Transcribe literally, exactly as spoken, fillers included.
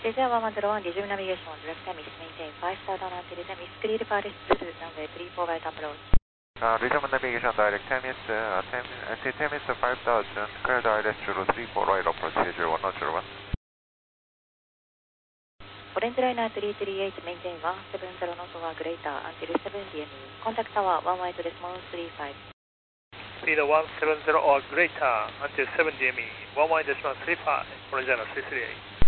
J J one one zero one, resume navigation on direct time, is maintain five star down until the time is clear departure to runway three four right approach. Uh, resume navigation direct time is uh, ten, I say time is five thousand, clear direct to three four right approach, J J one one zero one. Orange liner three three eight, maintain one seven zero knots or greater until seven D M E. Contact tower one white decimal three five. Speed one seven zero or greater until seven D M E, one one decimal three five, Orange liner three three eight.